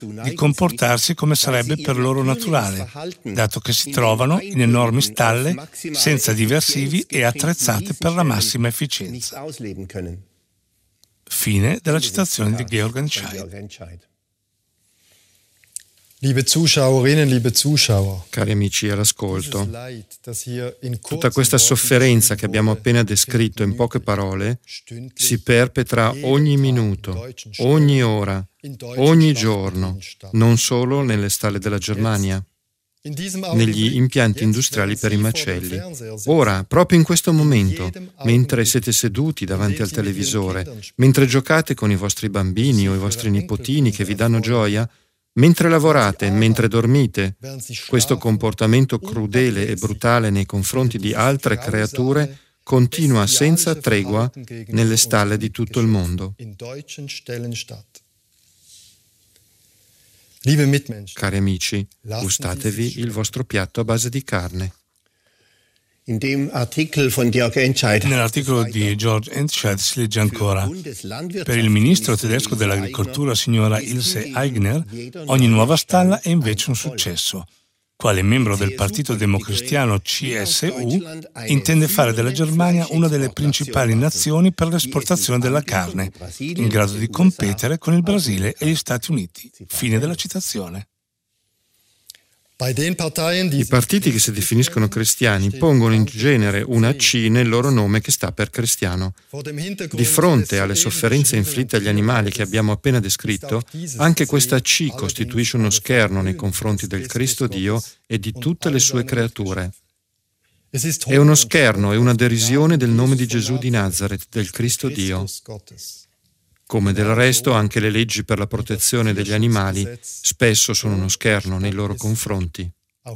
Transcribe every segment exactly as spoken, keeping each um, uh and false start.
di comportarsi come sarebbe per loro naturale, dato che si trovano in enormi stalle senza diversivi e attrezzate per la massima efficienza. Fine della citazione di Georg Entscheid. Liebe Zuschauerinnen, liebe Zuschauer, cari amici all'ascolto, tutta questa sofferenza che abbiamo appena descritto in poche parole si perpetra ogni minuto, ogni ora, ogni giorno, non solo nelle stalle della Germania, negli impianti industriali per i macelli. Ora, proprio in questo momento, mentre siete seduti davanti al televisore, mentre giocate con i vostri bambini o i vostri nipotini che vi danno gioia, mentre lavorate, mentre dormite, questo comportamento crudele e brutale nei confronti di altre creature continua senza tregua nelle stalle di tutto il mondo. Cari amici, gustatevi il vostro piatto a base di carne. Nell'articolo di Georg Entscheid si legge ancora: per il ministro tedesco dell'agricoltura, signora Ilse Aigner, ogni nuova stalla è invece un successo. Quale membro del partito democristiano C S U, intende fare della Germania una delle principali nazioni per l'esportazione della carne, in grado di competere con il Brasile e gli Stati Uniti. Fine della citazione. I partiti che si definiscono cristiani pongono in genere una C nel loro nome che sta per cristiano. Di fronte alle sofferenze inflitte agli animali che abbiamo appena descritto, anche questa C costituisce uno scherno nei confronti del Cristo Dio e di tutte le sue creature. È uno scherno e una derisione del nome di Gesù di Nazaret, del Cristo Dio. Come del resto anche le leggi per la protezione degli animali spesso sono uno scherno nei loro confronti.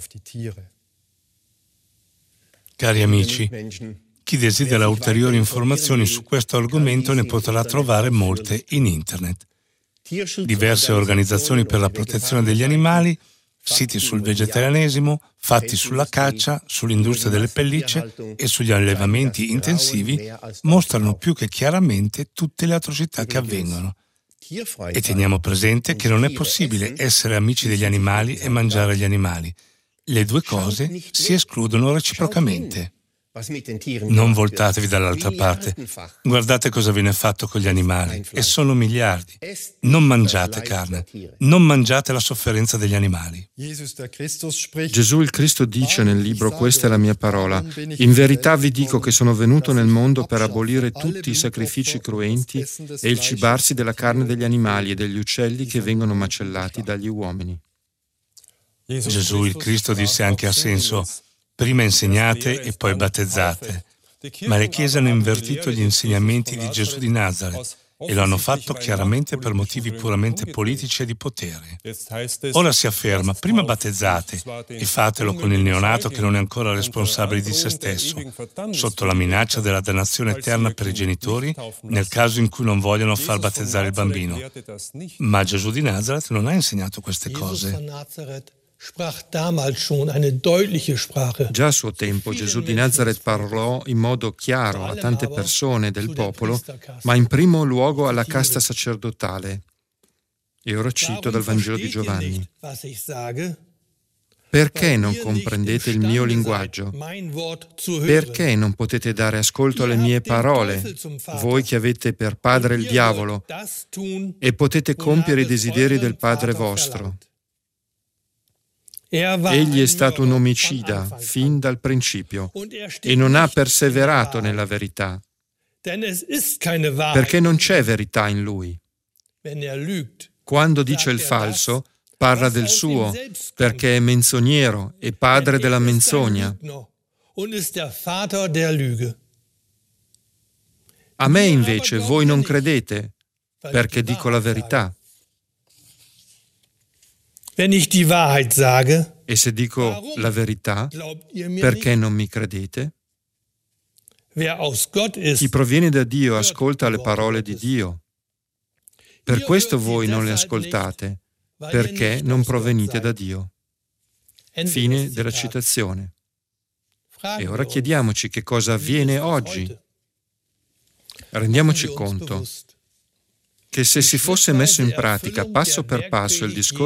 Cari amici, chi desidera ulteriori informazioni su questo argomento ne potrà trovare molte in internet. Diverse organizzazioni per la protezione degli animali, siti sul vegetarianesimo, fatti sulla caccia, sull'industria delle pellicce e sugli allevamenti intensivi mostrano più che chiaramente tutte le atrocità che avvengono. E teniamo presente che non è possibile essere amici degli animali e mangiare gli animali. Le due cose si escludono reciprocamente. Non voltatevi dall'altra parte. Guardate cosa viene fatto con gli animali, e sono miliardi. Non mangiate carne, non mangiate la sofferenza degli animali. Gesù il Cristo dice nel libro "Questa è la mia parola". In verità vi dico che sono venuto nel mondo per abolire tutti i sacrifici cruenti e il cibarsi della carne degli animali e degli uccelli che vengono macellati dagli uomini. Gesù il Cristo disse anche a senso: prima insegnate e poi battezzate. Ma le chiese hanno invertito gli insegnamenti di Gesù di Nazaret e lo hanno fatto chiaramente per motivi puramente politici e di potere. Ora si afferma: prima battezzate e fatelo con il neonato che non è ancora responsabile di se stesso, sotto la minaccia della dannazione eterna per i genitori nel caso in cui non vogliono far battezzare il bambino. Ma Gesù di Nazaret non ha insegnato queste cose. Già a suo tempo Gesù di Nazaret parlò in modo chiaro a tante persone del popolo, ma in primo luogo alla casta sacerdotale. E ora cito dal Vangelo di Giovanni: perché non comprendete il mio linguaggio? Perché non potete dare ascolto alle mie parole, voi che avete per padre il diavolo, e potete compiere i desideri del padre vostro? Egli è stato un omicida fin dal principio e non ha perseverato nella verità, perché non c'è verità in lui. Quando dice il falso, parla del suo, perché è menzognero e padre della menzogna. A me invece voi non credete, perché dico la verità. E se dico la verità, perché non mi credete? Chi proviene da Dio ascolta le parole di Dio. Per questo voi non le ascoltate, perché non provenite da Dio. Fine della citazione. E ora chiediamoci che cosa avviene oggi. Rendiamoci conto che se si fosse messo in pratica passo per passo il discorso